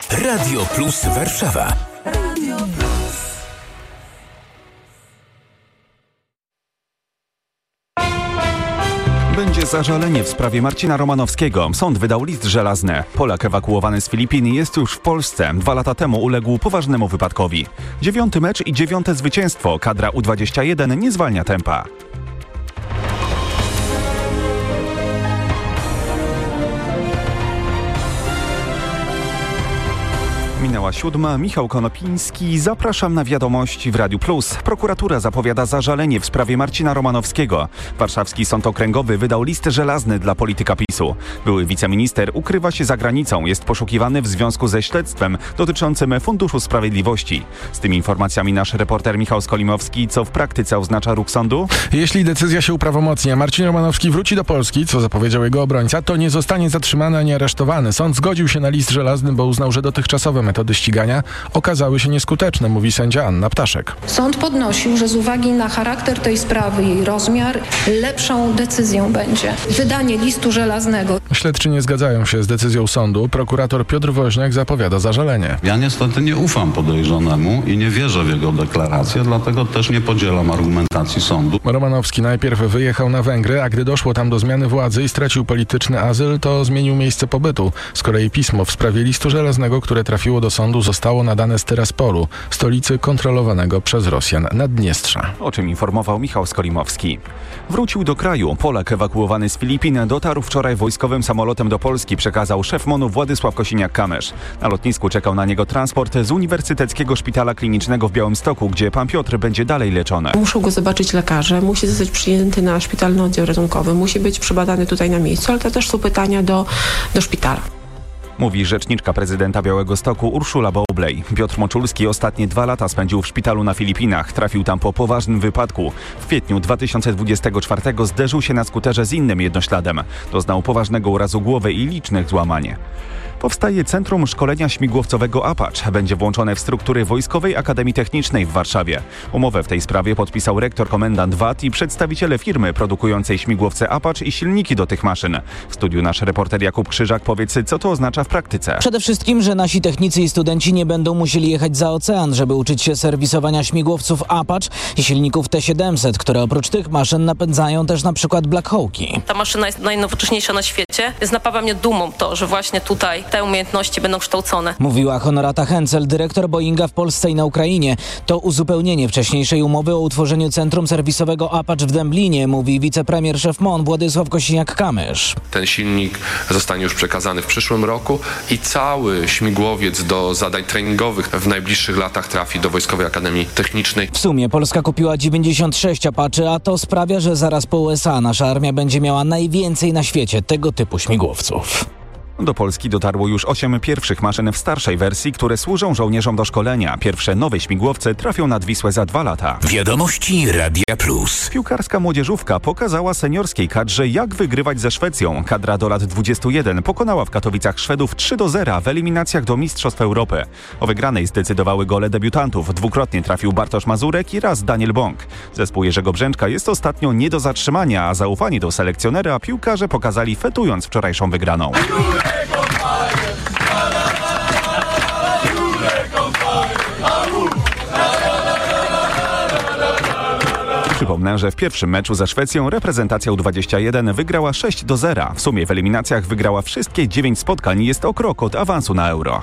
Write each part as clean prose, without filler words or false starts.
Radio Plus Warszawa. Radio Plus. Będzie zażalenie w sprawie Marcina Romanowskiego. Sąd wydał list żelazny. Polak ewakuowany z Filipin jest już w Polsce. 2 lata temu uległ poważnemu wypadkowi. 9. mecz i 9. zwycięstwo. Kadra U21 nie zwalnia tempa. Minęła 7. Michał Konopiński. Zapraszam na wiadomości w Radiu Plus. Prokuratura zapowiada zażalenie w sprawie Marcina Romanowskiego. Warszawski Sąd Okręgowy wydał list żelazny dla polityka PiS-u. Były wiceminister ukrywa się za granicą. Jest poszukiwany w związku ze śledztwem dotyczącym Funduszu Sprawiedliwości. Z tymi informacjami nasz reporter Michał Skolimowski. Co w praktyce oznacza ruch sądu? Jeśli decyzja się uprawomocnia, Marcin Romanowski wróci do Polski, co zapowiedział jego obrońca, to nie zostanie zatrzymany ani aresztowany. Sąd zgodził się na list żelazny, bo uznał, że dotychczasowe metody ścigania okazały się nieskuteczne, mówi sędzia Anna Ptaszek. Sąd podnosił, że z uwagi na charakter tej sprawy, jej rozmiar, lepszą decyzją będzie wydanie listu żelaznego. Śledczy nie zgadzają się z decyzją sądu. Prokurator Piotr Woźniak zapowiada zażalenie. Ja niestety nie ufam podejrzanemu i nie wierzę w jego deklarację, dlatego też nie podzielam argumentacji sądu. Romanowski najpierw wyjechał na Węgry, a gdy doszło tam do zmiany władzy i stracił polityczny azyl, to zmienił miejsce pobytu. Z kolei pismo w sprawie listu żelaznego, które trafiło do sądu, zostało nadane z Tyraspolu, stolicy kontrolowanego przez Rosjan Naddniestrza. O czym informował Michał Skolimowski. Wrócił do kraju. Polak ewakuowany z Filipin dotarł wczoraj wojskowym samolotem do Polski, przekazał szef MON-u Władysław Kosiniak-Kamysz. Na lotnisku czekał na niego transport z Uniwersyteckiego Szpitala Klinicznego w Białymstoku, gdzie pan Piotr będzie dalej leczony. Muszą go zobaczyć lekarze, musi zostać przyjęty na szpitalny oddział ratunkowy, musi być przebadany tutaj na miejscu, ale to też są pytania do szpitala. Mówi rzeczniczka prezydenta Białegostoku Urszula Bowlej. Piotr Moczulski ostatnie 2 lata spędził w szpitalu na Filipinach. Trafił tam po poważnym wypadku. W kwietniu 2024 zderzył się na skuterze z innym jednośladem. Doznał poważnego urazu głowy i licznych złamań. Powstaje Centrum Szkolenia Śmigłowcowego Apache. Będzie włączone w struktury Wojskowej Akademii Technicznej w Warszawie. Umowę w tej sprawie podpisał rektor komendant WAT i przedstawiciele firmy produkującej śmigłowce Apache i silniki do tych maszyn. W studiu nasz reporter Jakub Krzyżak. Powiedz, co to oznacza w praktyce? Przede wszystkim, że nasi technicy i studenci nie będą musieli jechać za ocean, żeby uczyć się serwisowania śmigłowców Apache i silników T-700, które oprócz tych maszyn napędzają też na przykład Black Hawki. Ta maszyna jest najnowocześniejsza na świecie, więc napawa mnie dumą to, że właśnie tutaj te umiejętności będą kształcone. Mówiła Honorata Hencel, dyrektor Boeinga w Polsce i na Ukrainie. To uzupełnienie wcześniejszej umowy o utworzeniu centrum serwisowego Apache w Dęblinie, mówi wicepremier szef MON Władysław Kosiniak-Kamysz. Ten silnik zostanie już przekazany w przyszłym roku i cały śmigłowiec do zadań treningowych w najbliższych latach trafi do Wojskowej Akademii Technicznej. W sumie Polska kupiła 96 Apache, a to sprawia, że zaraz po USA nasza armia będzie miała najwięcej na świecie tego typu śmigłowców. Do Polski dotarło już 8 pierwszych maszyn w starszej wersji, które służą żołnierzom do szkolenia. Pierwsze nowe śmigłowce trafią nad Wisłę za 2 lata. Wiadomości Radia Plus. Piłkarska młodzieżówka pokazała seniorskiej kadrze, jak wygrywać ze Szwecją. Kadra do lat 21 pokonała w Katowicach Szwedów 3-0 w eliminacjach do Mistrzostw Europy. O wygranej zdecydowały gole debiutantów. Dwukrotnie trafił Bartosz Mazurek i raz Daniel Bąk. Zespół Jerzego Brzęczka jest ostatnio nie do zatrzymania, a zaufanie do selekcjonera piłkarze pokazali fetując wczorajszą wygraną. Przypomnę, że w pierwszym meczu ze Szwecją reprezentacja U21 wygrała 6-0. W sumie w eliminacjach wygrała wszystkie 9 spotkań i jest o krok od awansu na Euro.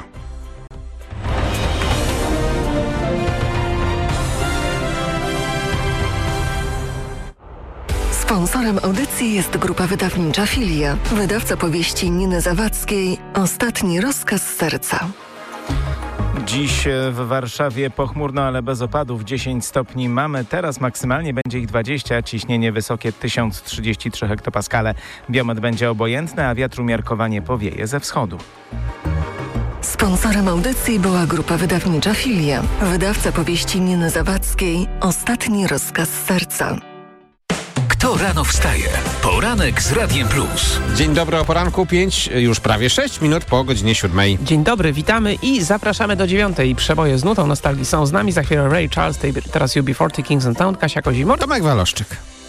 Sponsorem audycji jest grupa wydawnicza Filia. Wydawca powieści Niny Zawadzkiej Ostatni rozkaz serca. Dziś w Warszawie pochmurno, ale bez opadów. 10 stopni mamy. Teraz maksymalnie będzie ich 20. Ciśnienie wysokie 1033 hektopaskale. Biometr będzie obojętny, a wiatr umiarkowanie powieje ze wschodu. Sponsorem audycji była grupa wydawnicza Filia. Wydawca powieści Niny Zawadzkiej Ostatni rozkaz serca. Kto rano wstaje? Poranek z Radiem Plus. Dzień dobry, o poranku 5, już prawie 6 minut po godzinie 7. Dzień dobry, witamy i zapraszamy do 9. Przeboje z nutą nostalgii są z nami. Za chwilę Ray Charles, teraz UB40, Kings and Town, Kasia Kozimor. Tomek Waloszczyk.